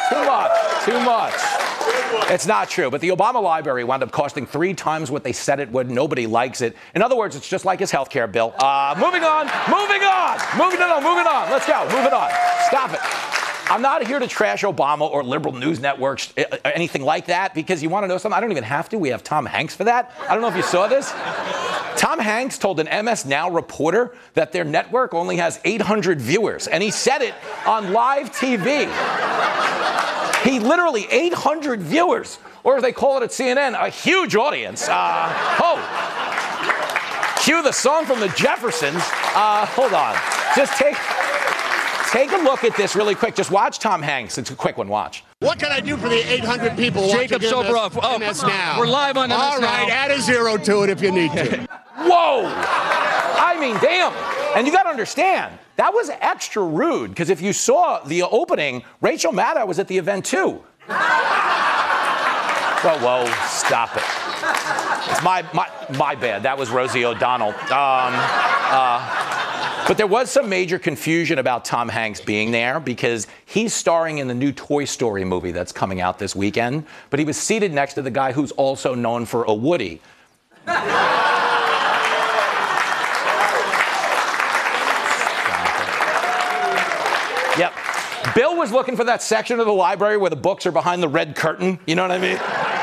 Too much. It's not true, but the Obama library wound up costing 3 times what they said it would. Nobody likes it. In other words, it's just like his health care bill. Moving on. Let's go. Moving on. Stop it. I'm not here to trash Obama or liberal news networks, anything like that, because you want to know something? I don't even have to. We have Tom Hanks for that. I don't know if you saw this. Tom Hanks told an MS Now reporter that their network only has 800 viewers, and he said it on live TV. He literally 800 viewers, or as they call it at CNN, a huge audience. Cue the song from the Jeffersons. Hold on. Just take a look at this really quick. Just watch Tom Hanks. It's a quick one. Watch. What can I do for the 800 people Jacob watching Soboroff. MS Now? We're live on MS Now. All right, add a 0 to it if you need to. Whoa! I mean, damn. And you got to understand, that was extra rude, because if you saw the opening, Rachel Maddow was at the event too. Whoa, stop it. It's my bad. That was Rosie O'Donnell. But there was some major confusion about Tom Hanks being there because he's starring in the new Toy Story movie that's coming out this weekend. But he was seated next to the guy who's also known for a Woody. Yep. Bill was looking for that section of the library where the books are behind the red curtain. You know what I mean?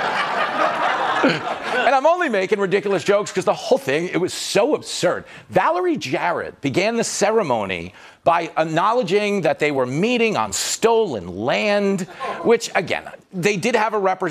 And I'm only making ridiculous jokes because the whole thing, it was so absurd. Valerie Jarrett began the ceremony by acknowledging that they were meeting on stolen land, which, again, they did have a representative.